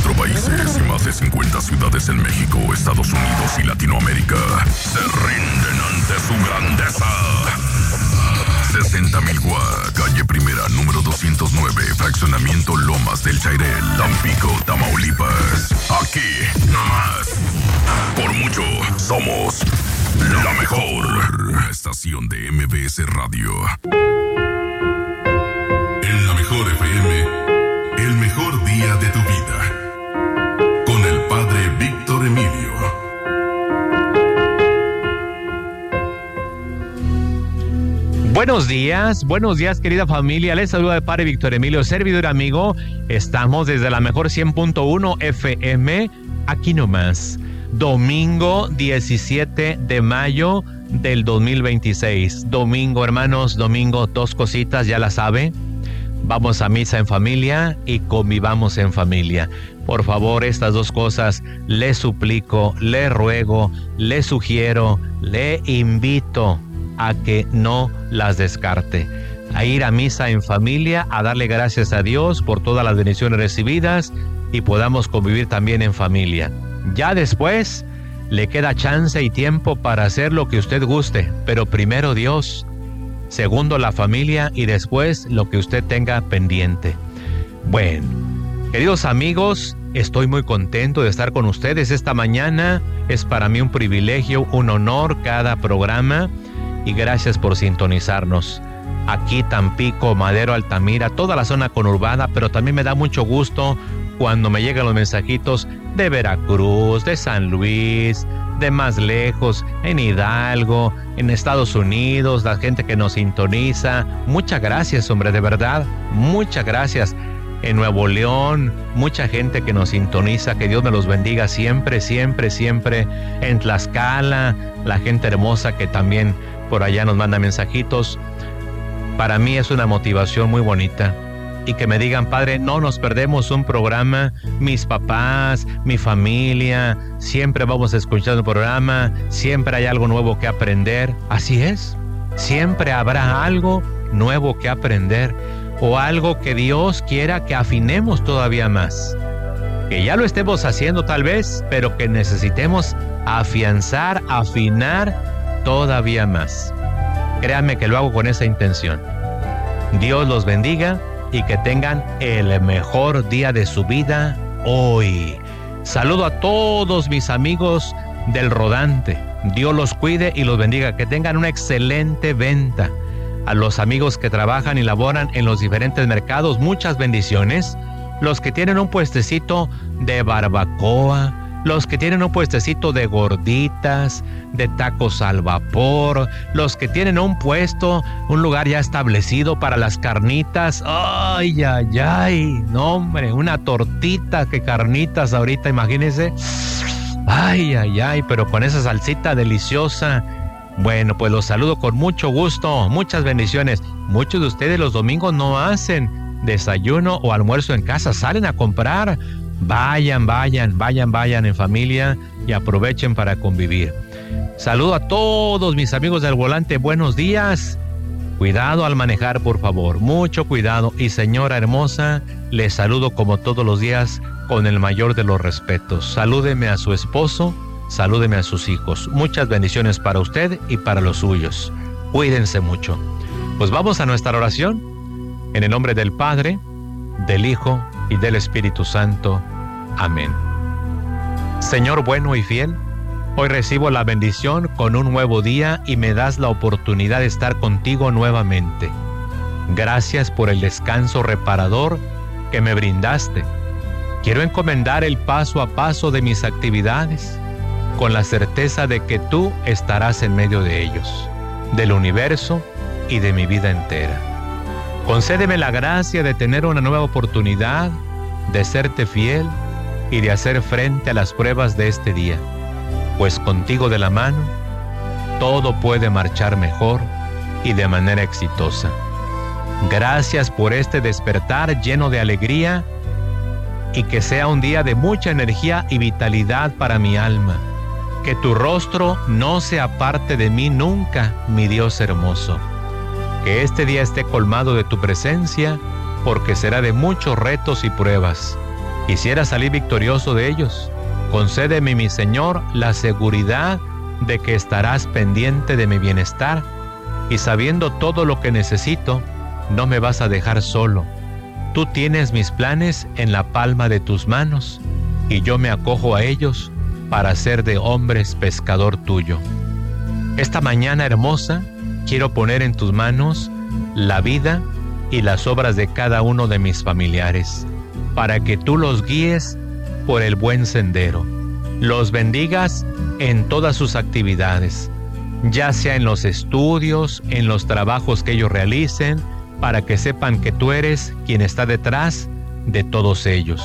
24 países y más de 50 ciudades en México, Estados Unidos y Latinoamérica se rinden ante su grandeza. 60,000 Guá, calle Primera, número 209, fraccionamiento Lomas del Chairel, Tampico, Tamaulipas. Aquí, nomás. Por mucho, somos la mejor estación de MBS Radio. En la mejor FM, el mejor día de tu vida. Con el padre Víctor Emilio. Buenos días querida familia, les saluda el padre Víctor Emilio, servidor amigo. Estamos desde la mejor 100.1 FM, aquí nomás. Domingo 17 de mayo del 2026. Domingo, hermanos, domingo, dos cositas, ya la sabe. Vamos a misa en familia y convivamos en familia. Por favor, estas dos cosas le suplico, le ruego, le sugiero, le invito a que no las descarte. A ir a misa en familia, a darle gracias a Dios por todas las bendiciones recibidas y podamos convivir también en familia. Ya después le queda chance y tiempo para hacer lo que usted guste, pero primero Dios, segundo la familia y después lo que usted tenga pendiente. Bueno, queridos amigos, estoy muy contento de estar con ustedes esta mañana. Es para mí un privilegio, un honor cada programa y gracias por sintonizarnos. Aquí Tampico, Madero, Altamira, toda la zona conurbada, pero también me da mucho gusto cuando me llegan los mensajitos de Veracruz, de San Luis, de más lejos, en Hidalgo, en Estados Unidos, la gente que nos sintoniza. Muchas gracias, hombre, de verdad, muchas gracias. En Nuevo León, mucha gente que nos sintoniza, que Dios me los bendiga siempre, siempre, siempre. En Tlaxcala, la gente hermosa que también por allá nos manda mensajitos. Para mí es una motivación muy bonita. Y que me digan, padre, no nos perdemos un programa, mis papás, mi familia, siempre vamos a escuchar un programa, siempre hay algo nuevo que aprender. Así es, siempre habrá algo nuevo que aprender o algo que Dios quiera que afinemos todavía más. Que ya lo estemos haciendo tal vez, pero que necesitemos afianzar, afinar todavía más. Créanme que lo hago con esa intención. Dios los bendiga y que tengan el mejor día de su vida hoy. Saludo a todos mis amigos del Rodante. Dios los cuide y los bendiga. Que tengan una excelente venta. A los amigos que trabajan y laboran en los diferentes mercados, muchas bendiciones. Los que tienen un puestecito de barbacoa, los que tienen un puestecito de gorditas, de tacos al vapor, los que tienen un puesto, un lugar ya establecido para las carnitas. ¡Ay, ay, ay! No, hombre, una tortita, que carnitas ahorita, imagínense. ¡Ay, ay, ay! Pero con esa salsita deliciosa. Bueno, pues los saludo con mucho gusto, muchas bendiciones. Muchos de ustedes los domingos no hacen desayuno o almuerzo en casa, salen a comprar. Vayan en familia y aprovechen para convivir. Saludo a todos mis amigos del volante, buenos días. Cuidado al manejar, por favor, mucho cuidado. Y señora hermosa, les saludo como todos los días con el mayor de los respetos. Salúdeme a su esposo, salúdeme a sus hijos. Muchas bendiciones para usted y para los suyos. Cuídense mucho. Pues vamos a nuestra oración. En el nombre del Padre, del Hijo y del Espíritu Santo. Amén. Señor bueno y fiel, hoy recibo la bendición con un nuevo día y me das la oportunidad de estar contigo nuevamente. Gracias por el descanso reparador que me brindaste. Quiero encomendar el paso a paso de mis actividades, con la certeza de que tú estarás en medio de ellos, del universo y de mi vida entera. Concédeme la gracia de tener una nueva oportunidad, de serte fiel y de hacer frente a las pruebas de este día, pues contigo de la mano, todo puede marchar mejor y de manera exitosa. Gracias por este despertar lleno de alegría y que sea un día de mucha energía y vitalidad para mi alma. Que tu rostro no se aparte de mí nunca, mi Dios hermoso. Que este día esté colmado de tu presencia, porque será de muchos retos y pruebas. Quisiera salir victorioso de ellos. Concédeme, mi Señor, la seguridad de que estarás pendiente de mi bienestar y sabiendo todo lo que necesito, no me vas a dejar solo. Tú tienes mis planes en la palma de tus manos y yo me acojo a ellos para ser de hombres pescador tuyo. Esta mañana hermosa, quiero poner en tus manos la vida y las obras de cada uno de mis familiares, para que tú los guíes por el buen sendero, los bendigas en todas sus actividades, ya sea en los estudios, en los trabajos que ellos realicen, para que sepan que tú eres quien está detrás de todos ellos.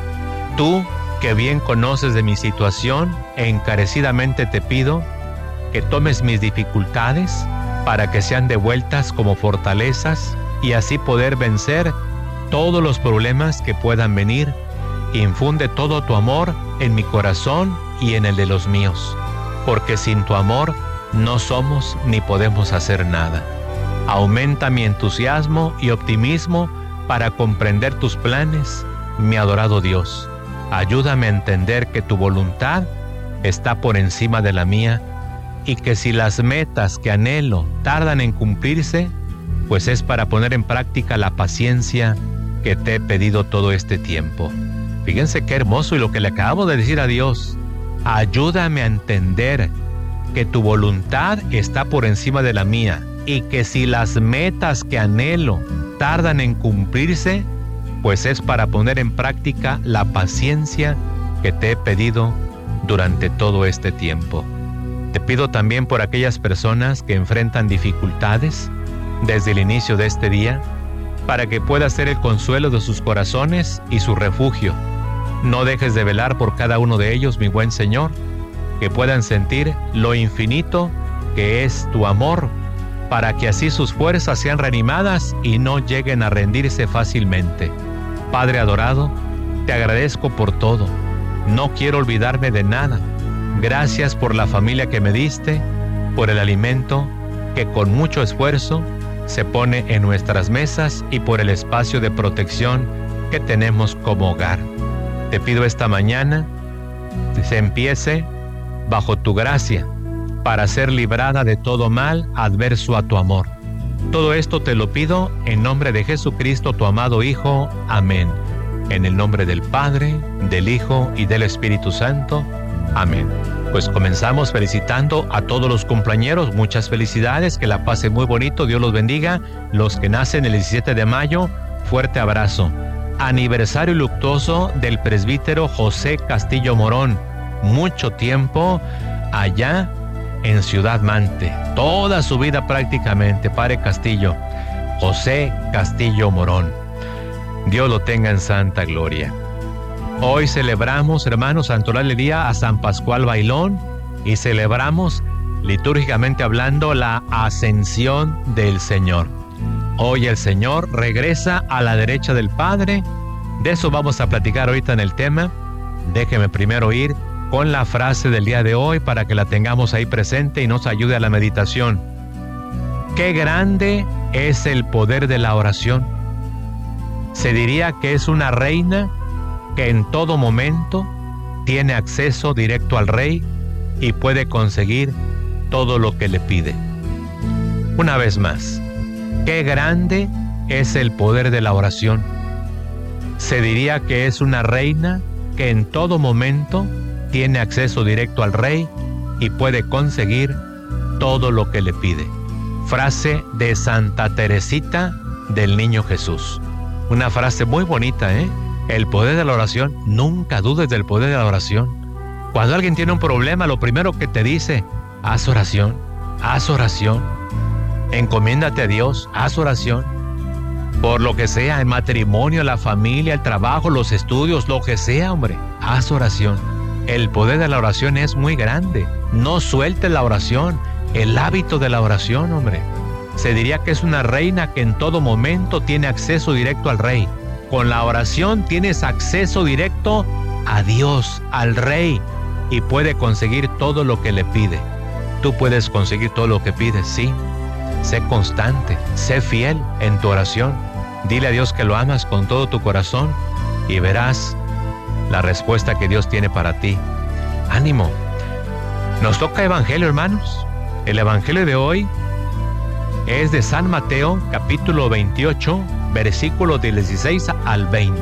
Tú, que bien conoces de mi situación, encarecidamente te pido que tomes mis dificultades para que sean devueltas como fortalezas y así poder vencer todos los problemas que puedan venir. Infunde todo tu amor en mi corazón y en el de los míos, porque sin tu amor no somos ni podemos hacer nada. Aumenta mi entusiasmo y optimismo para comprender tus planes, mi adorado Dios. Ayúdame a entender que tu voluntad está por encima de la mía y que si las metas que anhelo tardan en cumplirse, pues es para poner en práctica la paciencia que te he pedido todo este tiempo. Fíjense qué hermoso y lo que le acabo de decir a Dios. Ayúdame a entender que tu voluntad está por encima de la mía y que si las metas que anhelo tardan en cumplirse, pues es para poner en práctica la paciencia que te he pedido durante todo este tiempo. Te pido también por aquellas personas que enfrentan dificultades desde el inicio de este día, para que pueda ser el consuelo de sus corazones y su refugio. No dejes de velar por cada uno de ellos, mi buen Señor, que puedan sentir lo infinito que es tu amor, para que así sus fuerzas sean reanimadas y no lleguen a rendirse fácilmente. Padre adorado, te agradezco por todo. No quiero olvidarme de nada. Gracias por la familia que me diste, por el alimento que con mucho esfuerzo se pone en nuestras mesas y por el espacio de protección que tenemos como hogar. Te pido esta mañana que se empiece bajo tu gracia para ser librada de todo mal adverso a tu amor. Todo esto te lo pido en nombre de Jesucristo, tu amado Hijo. Amén. En el nombre del Padre, del Hijo y del Espíritu Santo. Amén. Pues comenzamos felicitando a todos los cumpleañeros. Muchas felicidades, que la pasen muy bonito, Dios los bendiga. Los que nacen el 17 de mayo, fuerte abrazo. Aniversario luctuoso del presbítero José Castillo Morón. Mucho tiempo allá en Ciudad Mante. Toda su vida prácticamente, Padre Castillo. José Castillo Morón. Dios lo tenga en santa gloria. Hoy celebramos, hermanos, santoral el día a San Pascual Bailón y celebramos, litúrgicamente hablando, la ascensión del Señor. Hoy el Señor regresa a la derecha del Padre. De eso vamos a platicar ahorita en el tema. Déjeme primero ir con la frase del día de hoy para que la tengamos ahí presente y nos ayude a la meditación. Qué grande es el poder de la oración. Se diría que es una reina que en todo momento tiene acceso directo al Rey y puede conseguir todo lo que le pide. Una vez más, qué grande es el poder de la oración. Se diría que es una reina que en todo momento tiene acceso directo al Rey y puede conseguir todo lo que le pide. Frase de Santa Teresita del Niño Jesús. Una frase muy bonita, ¿eh? El poder de la oración. Nunca dudes del poder de la oración. Cuando alguien tiene un problema, lo primero que te dice, haz oración, haz oración. Encomiéndate a Dios, haz oración. Por lo que sea, el matrimonio, la familia, el trabajo, los estudios, lo que sea, hombre, haz oración. El poder de la oración es muy grande. No sueltes la oración, el hábito de la oración, hombre. Se diría que es una reina que en todo momento tiene acceso directo al Rey. Con la oración tienes acceso directo a Dios, al Rey, y puede conseguir todo lo que le pide. Tú puedes conseguir todo lo que pides, sí. Sé constante, sé fiel en tu oración. Dile a Dios que lo amas con todo tu corazón y verás la respuesta que Dios tiene para ti. ¡Ánimo! Nos toca Evangelio, hermanos. El Evangelio de hoy es de San Mateo, capítulo 28, versículos del 16 al 20.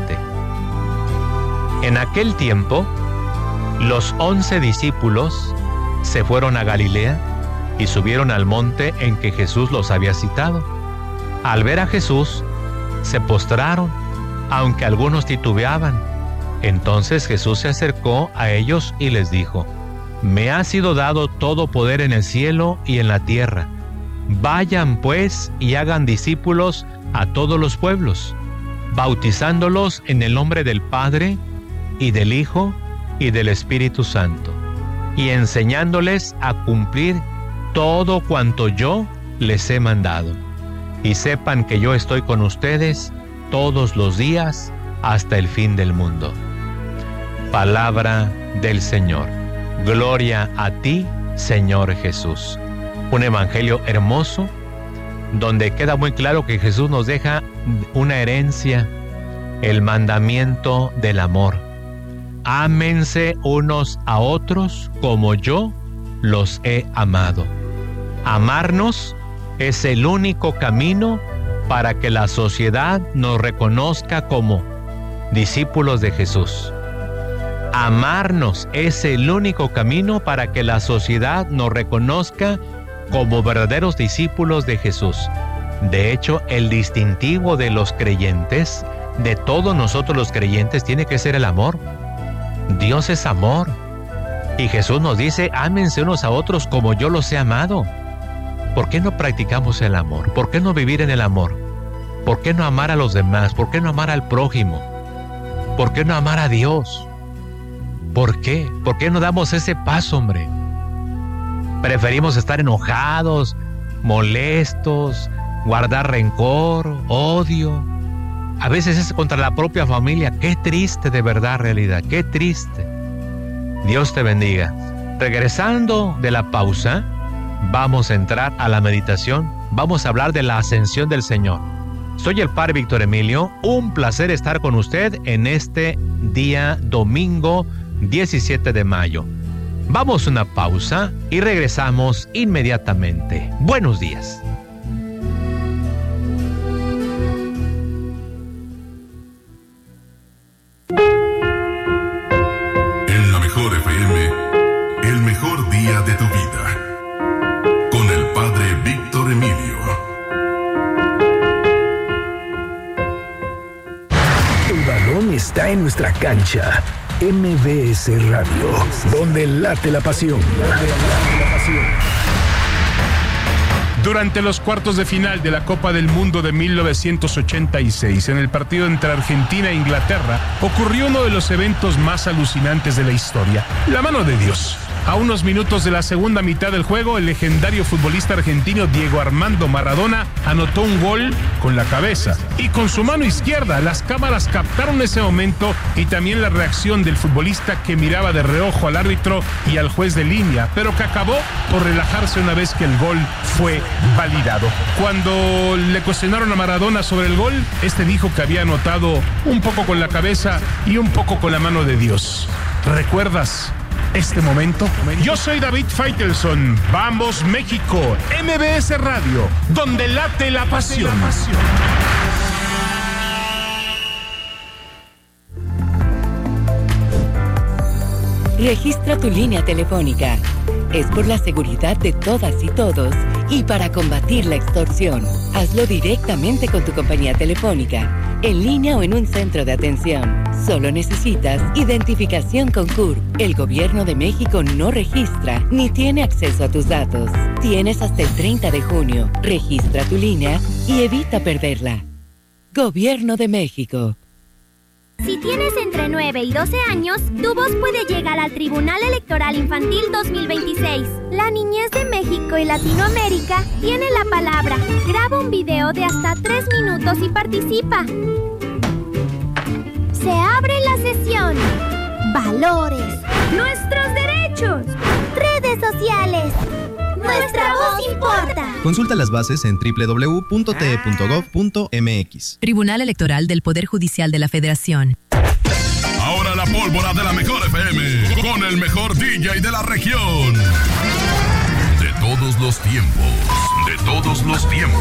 En aquel tiempo, los 11 discípulos se fueron a Galilea y subieron al monte en que Jesús los había citado. Al ver a Jesús, se postraron, aunque algunos titubeaban. Entonces Jesús se acercó a ellos y les dijo: Me ha sido dado todo poder en el cielo y en la tierra. Vayan pues y hagan discípulos a todos los pueblos, bautizándolos en el nombre del Padre y del Hijo y del Espíritu Santo, y enseñándoles a cumplir todo cuanto yo les he mandado. Y sepan que yo estoy con ustedes todos los días hasta el fin del mundo. Palabra del Señor. Gloria a ti, Señor Jesús. Un evangelio hermoso, donde queda muy claro que Jesús nos deja una herencia, el mandamiento del amor. Ámense unos a otros como yo los he amado. Amarnos es el único camino para que la sociedad nos reconozca como discípulos de Jesús. Amarnos es el único camino para que la sociedad nos reconozca como verdaderos discípulos de Jesús. De hecho, el distintivo de los creyentes, de todos nosotros los creyentes, tiene que ser el amor. Dios es amor. Y Jesús nos dice: ámense unos a otros como yo los he amado. ¿Por qué no practicamos el amor? ¿Por qué no vivir en el amor? ¿Por qué no amar a los demás? ¿Por qué no amar al prójimo? ¿Por qué no amar a Dios? ¿Por qué? ¿Por qué no damos ese paso, hombre? Preferimos estar enojados, molestos, guardar rencor, odio. A veces es contra la propia familia. Qué triste de verdad, realidad. Qué triste. Dios te bendiga. Regresando de la pausa, vamos a entrar a la meditación. Vamos a hablar de la ascensión del Señor. Soy el Padre Víctor Emilio. Un placer estar con usted en este día domingo 17 de mayo. Vamos a una pausa y regresamos inmediatamente. Buenos días. En la mejor FM, el mejor día de tu vida. Con el Padre Víctor Emilio. El balón está en nuestra cancha. MBS Radio, donde late la pasión. Durante los cuartos de final de la Copa del Mundo de 1986, en el partido entre Argentina e Inglaterra, ocurrió uno de los eventos más alucinantes de la historia: la mano de Dios. A unos minutos de la segunda mitad del juego, el legendario futbolista argentino Diego Armando Maradona anotó un gol con la cabeza y con su mano izquierda. Las cámaras captaron ese momento y también la reacción del futbolista, que miraba de reojo al árbitro y al juez de línea, pero que acabó por relajarse una vez que el gol fue validado. Cuando le cuestionaron a Maradona sobre el gol, este dijo que había anotado un poco con la cabeza y un poco con la mano de Dios. ¿Recuerdas este momento? Yo soy David Faitelson. Vamos México, MBS Radio, donde late la pasión. Registra tu línea telefónica. Es por la seguridad de todas y todos y para combatir la extorsión. Hazlo directamente con tu compañía telefónica, en línea o en un centro de atención. Solo necesitas identificación con CURP. El Gobierno de México no registra ni tiene acceso a tus datos. Tienes hasta el 30 de junio. Registra tu línea y evita perderla. Gobierno de México. Si tienes entre 9 y 12 años, tu voz puede llegar al Tribunal Electoral Infantil 2026. La niñez de México y Latinoamérica tiene la palabra. Graba un video de hasta 3 minutos y participa. Se abre la sesión. Valores. Nuestros derechos. Redes sociales. Nuestra voz importa. Consulta las bases en www.te.gov.mx. Tribunal Electoral del Poder Judicial de la Federación. Ahora la porra pólvora de la mejor FM, con el mejor DJ de la región. De todos los tiempos, de todos los tiempos.